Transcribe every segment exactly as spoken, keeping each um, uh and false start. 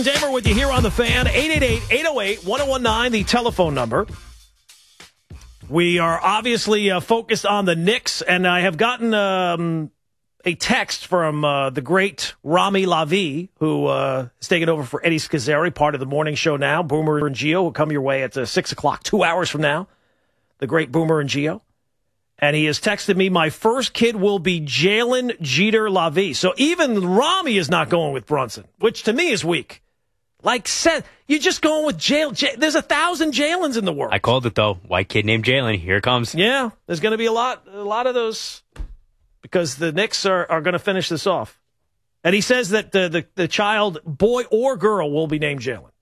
Damer with you here on the Fan. eight eight eight, eight oh eight, one oh one nine, the telephone number. We are obviously uh, focused on the Knicks, and I have gotten um, a text from uh, the great Rami Lavi, who uh, is taking over for Eddie Scazzeri, part of the morning show now. Boomer and Gio will come your way at uh, six o'clock, two hours from now. The great Boomer and Gio. And he has texted me, my first kid will be Jalen Jeter Lavi. So even Rami is not going with Brunson, which to me is weak. Like, said, you're just going with Jalen. J- there's a thousand Jalens in the world. I called it, though. White kid named Jalen. Here it comes. Yeah, there's going to be a lot a lot of those because the Knicks are, are going to finish this off. And he says that the, the, the child, boy or girl, will be named Jalen.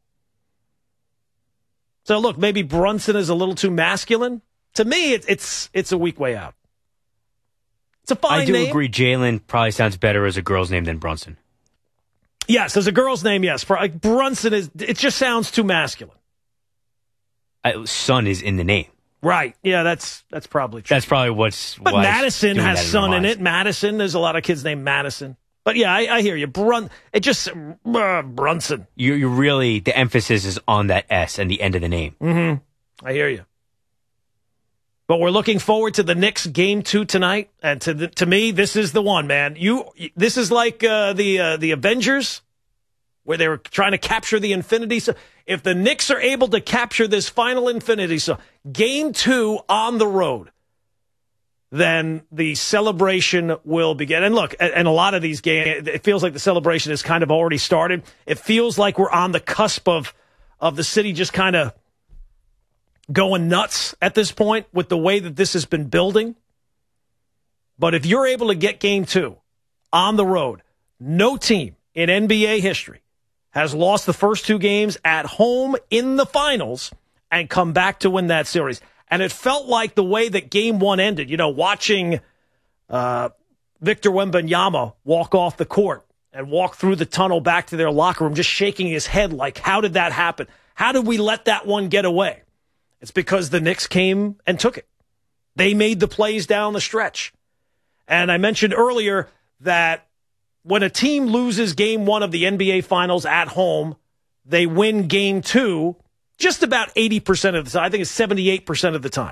So, look, maybe Brunson is a little too masculine. To me, it, it's it's a weak way out. It's a fine I do name. agree Jalen probably sounds better as a girl's name than Brunson. Yes, as a girl's name, yes. For like Brunson is, it just sounds too masculine. I, son is in the name. Right. Yeah, that's that's probably true. That's probably what's. But why Madison doing has that in son their in minds. it. Madison, there's a lot of kids named Madison. But yeah, I, I hear you. Brun, it just uh, Brunson. You you really the emphasis is on that S and the end of the name. Mm-hmm. I hear you. But we're looking forward to the Knicks game two tonight, and to the, to me, this is the one, man. You, this is like uh, the uh, the Avengers, where they were trying to capture the Infinity. So if the Knicks are able to capture this final Infinity, so game two on the road, then the celebration will begin. And look, and a lot of these games, it feels like the celebration has kind of already started. It feels like we're on the cusp of of the city just kind of going nuts at this point with the way that this has been building. But if you're able to get game two on the road, no team in N B A history has lost the first two games at home in the finals and come back to win that series. And it felt like the way that game one ended, you know, watching uh, Victor Wembanyama walk off the court and walk through the tunnel back to their locker room, just shaking his head like, how did that happen? How did we let that one get away? It's because the Knicks came and took it. They made the plays down the stretch. And I mentioned earlier that when a team loses game one of the N B A Finals at home, they win game two just about eighty percent of the time. I think it's seventy-eight percent of the time.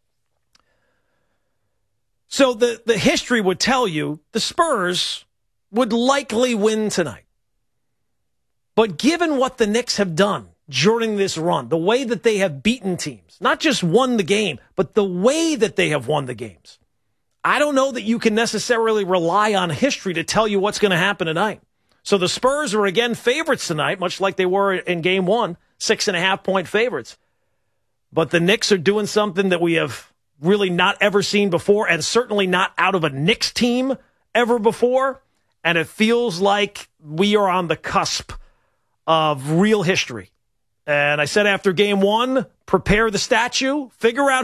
So the, the history would tell you the Spurs would likely win tonight. But given what the Knicks have done during this run, the way that they have beaten teams, not just won the game, but the way that they have won the games, I don't know that you can necessarily rely on history to tell you what's going to happen tonight. So the Spurs are again favorites tonight, much like they were in game one, six and a half point favorites. But the Knicks are doing something that we have really not ever seen before, and certainly not out of a Knicks team ever before. And it feels like we are on the cusp of real history. And I said after game one, prepare the statue, figure out